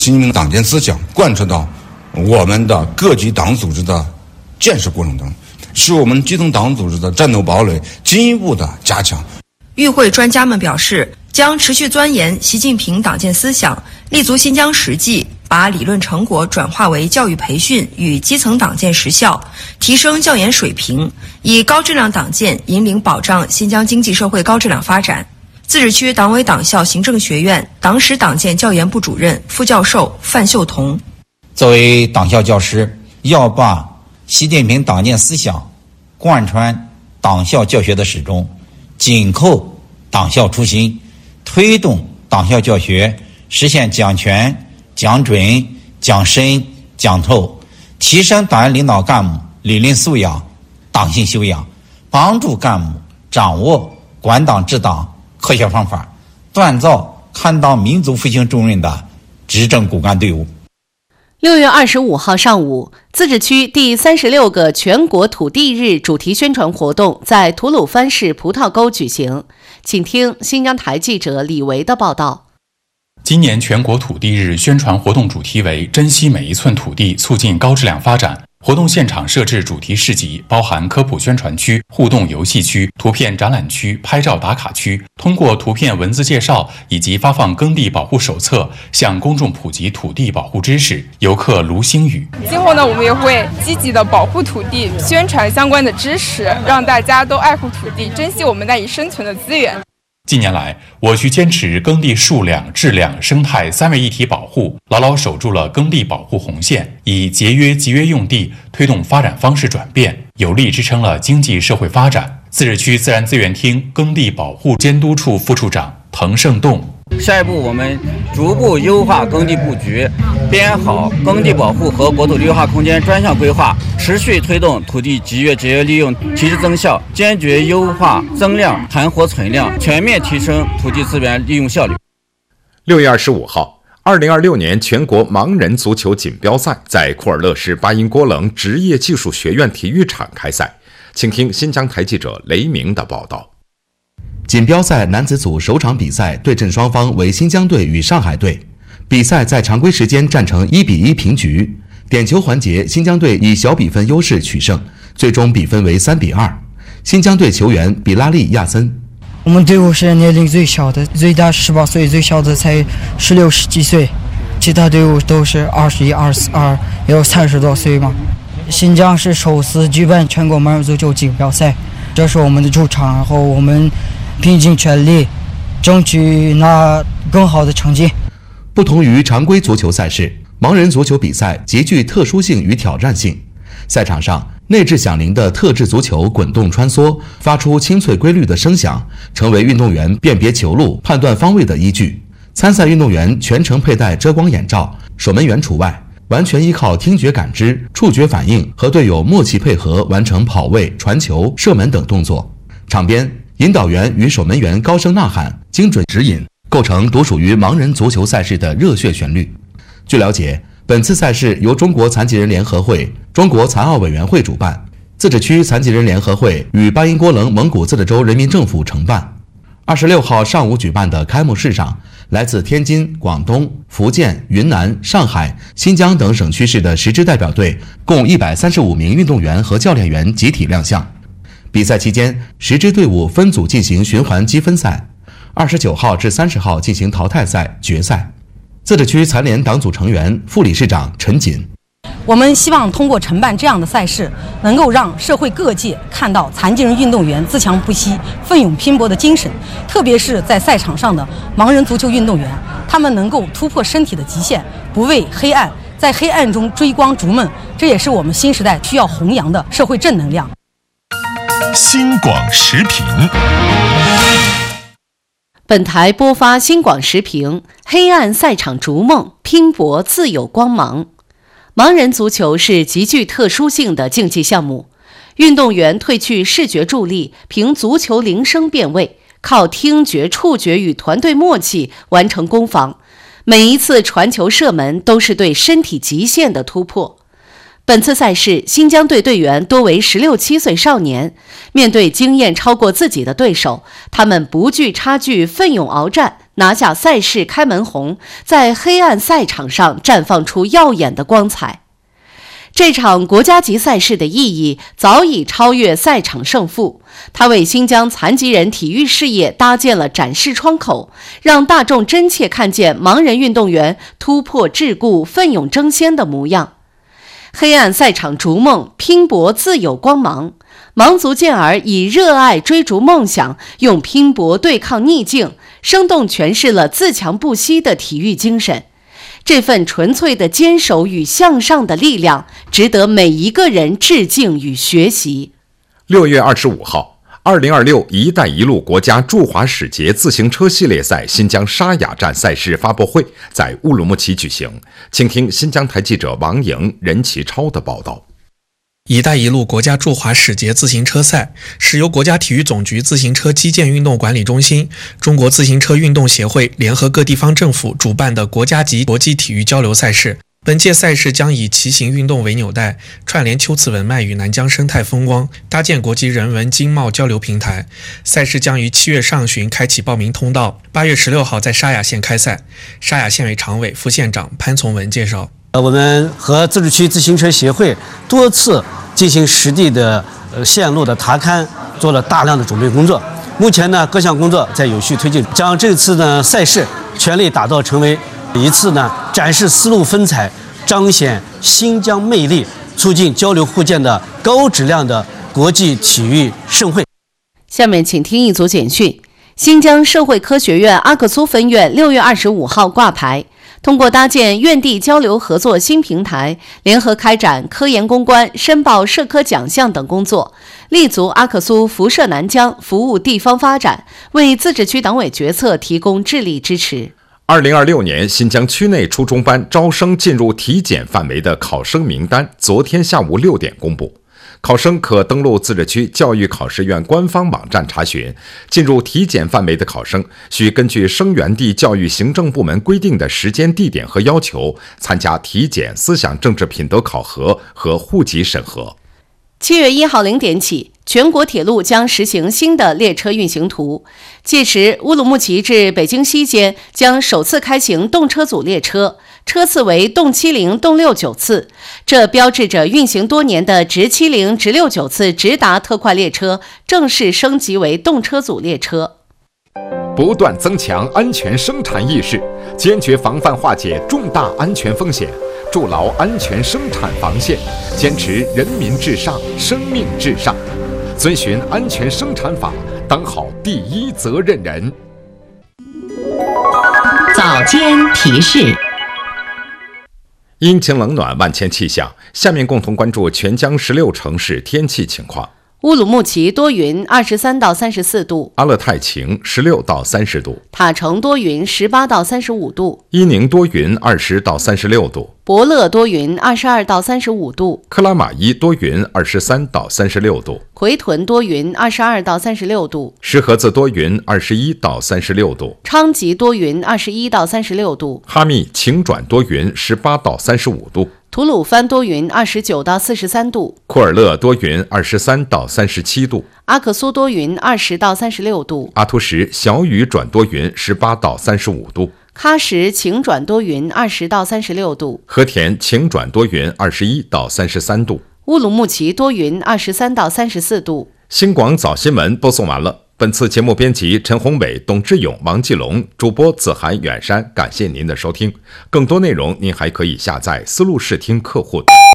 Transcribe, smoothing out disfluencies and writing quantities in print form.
习近平党建思想贯彻到我们的各级党组织的建设过程当中，使我们基层党组织的战斗堡垒进一步的加强。 与会专家们表示，将持续钻研习近平党建思想，立足新疆实际，把理论成果转化为教育培训与基层党建实效，提升教研水平，以高质量党建引领保障新疆经济社会高质量发展。自治区党委党校行政学院党史党建教研部主任、副教授范秀彤： 作为党校教师，要把习近平党建思想贯穿党校教学的始终，紧扣党校初心，推动党校教学实现讲全、讲准、讲深、讲透，提升党员领导干部理论素养、党性修养，帮助干部掌握管党治党科学方法，锻造堪当民族复兴重任的执政骨干队伍。 6月25号上午，自治区第36个全国土地日主题宣传活动在吐鲁番市葡萄沟举行。请听新疆台记者李维的报道。 今年全国土地日宣传活动主题为珍惜每一寸土地，促进高质量发展。活动现场设置主题市集，包含科普宣传区、互动游戏区、图片展览区、拍照打卡区。通过图片文字介绍以及发放耕地保护手册，向公众普及土地保护知识。游客卢星宇： 今后呢，我们也会积极的保护土地，宣传相关的知识，让大家都爱护土地，珍惜我们赖以生存的资源。 近年来，我区坚持耕地数量、质量、生态三位一体保护，牢牢守住了耕地保护红线，以节约集约用地推动发展方式转变，有力支撑了经济社会发展。自治区自然资源厅耕地保护监督处副处长滕胜栋： 下一步，我们逐步优化耕地布局，编好耕地保护和国土绿化空间专项规划，持续推动土地集约节约利用提质增效，坚决优化增量、盘活存量，全面提升土地资源利用效率。 6月25号，2026年全国盲人足球锦标赛在库尔勒市巴音郭楞职业技术学院体育场开赛。请听新疆台记者雷鸣的报道。 锦标赛男子组首场比赛对阵双方为新疆队与上海队，比赛在常规时间战成1-1平局，点球环节新疆队以小比分优势取胜，最终比分为3-2。新疆队球员比拉利亚森： 我们队伍是年龄最小的，最大18岁，最小的才16、17几岁，其他队伍都是21、22，也有30多岁嘛。新疆是首次举办全国盲人足球锦标赛，这是我们的主场，然后我们拼尽全力争取拿更好的成绩。 不同于常规足球赛事，盲人足球比赛极具特殊性与挑战性。赛场上内置响铃的特制足球滚动穿梭，发出清脆规律的声响，成为运动员辨别球路、判断方位的依据。参赛运动员全程佩戴遮光眼罩，守门员除外，完全依靠听觉感知、触觉反应和队友默契配合完成跑位、传球、射门等动作。场边引导员与守门员高声呐喊，精准指引，构成独属于盲人足球赛事的热血旋律。据了解，本次赛事由中国残疾人联合会、中国残奥委员会主办，自治区残疾人联合会与巴音郭楞蒙古自治州人民政府承办。26号上午举办的开幕式上，来自天津、广东、福建、云南、上海、新疆等省区市的10支代表队共135名运动员和教练员集体亮相。比赛期间，10支队伍分组进行循环积分赛，29号至30号进行淘汰赛、决赛。自治区残联党组成员、副理事长陈锦： 我们希望通过承办这样的赛事，能够让社会各界看到残疾人运动员自强不息、奋勇拼搏的精神，特别是在赛场上的盲人足球运动员，他们能够突破身体的极限，不畏黑暗，在黑暗中追光逐梦，这也是我们新时代需要弘扬的社会正能量。 新广时评。 本台播发新广时评：黑暗赛场逐梦，拼搏自有光芒。盲人足球是极具特殊性的竞技项目，运动员褪去视觉助力，凭足球铃声辨位，靠听觉、触觉与团队默契完成攻防。每一次传球射门都是对身体极限的突破。本次赛事，新疆队队员多为16、17岁少年，面对经验超过自己的对手，他们不惧差距，奋勇鏖战， 拿下赛事开门红，在黑暗赛场上绽放出耀眼的光彩。这场国家级赛事的意义早已超越赛场胜负，它为新疆残疾人体育事业搭建了展示窗口，让大众真切看见盲人运动员突破桎梏、奋勇争先的模样。黑暗赛场逐梦，拼搏自有光芒。盲族健儿以热爱追逐梦想，用拼搏对抗逆境，生动诠释了自强不息的体育精神。这份纯粹的坚守与向上的力量，值得每一个人致敬与学习。 6月25号，2026一带一路国家驻华使节自行车系列赛新疆沙雅站赛事发布会在乌鲁木齐举行，请听新疆台记者王莹、任其超的报道。 一带一路国家驻华使节自行车赛是由国家体育总局自行车基建运动管理中心、中国自行车运动协会联合各地方政府主办的国家级国际体育交流赛事。本届赛事将以骑行运动为纽带，串联秋瓷文脉与南疆生态风光，搭建国际人文经贸交流平台。赛事将于7月上旬开启报名通道，8月16号在沙雅县开赛。沙雅县委常委、副县长潘从文介绍。 我们和自治区自行车协会多次进行实地的线路的踏勘，做了大量的准备工作。目前呢，各项工作在有序推进，将这次呢赛事全力打造成为一次呢展示丝路风采、彰显新疆魅力、促进交流互鉴的高质量的国际体育盛会。 下面请听一组简讯。新疆社会科学院阿克苏分院6月25号挂牌。通过搭建院地交流合作新平台，联合开展科研攻关、申报社科奖项等工作，立足阿克苏辐射南疆，服务地方发展，为自治区党委决策提供智力支持。 2026年新疆区内初中班招生进入体检范围的考生名单昨天下午6点公布。考生可登录自治区教育考试院官方网站查询，进入体检范围的考生需根据生源地教育行政部门规定的时间、地点和要求，参加体检、思想政治品德考核和户籍审核。 7月1号0点起，全国铁路将实行新的列车运行图。届时，乌鲁木齐至北京西间将首次开行动车组列车，车次为动70、动69次。这标志着运行多年的直70、直69次直达特快列车正式升级为动车组列车。 不断增强安全生产意识，坚决防范化解重大安全风险，筑牢安全生产防线，坚持人民至上、生命至上，遵循安全生产法，当好第一责任人。 早间提示。 阴晴冷暖，万千气象。下面共同关注全疆16城市天气情况。 乌鲁木齐多云，23到34度； 阿勒泰晴，16到30度； 塔城多云，18到35度； 伊宁多云，20到36度； 博乐多云，22到35度； 克拉玛依多云，23到36度； 奎屯多云，22到36度； 石河子多云，21到36度； 昌吉多云，21到36度； 哈密晴转多云，18到35度； 吐鲁番多云，29到43度； 库尔勒多云，23到37度； 阿克苏多云，20到36度； 阿图什小雨转多云，18到35度； 喀什晴转多云，20到36度； 和田晴转多云，21到33度； 乌鲁木齐多云，23到34度。 新广早新闻播送完了。本次节目编辑陈宏伟、董志勇、王继龙，主播子涵、远山，感谢您的收听。更多内容您还可以下载思路视听客户端。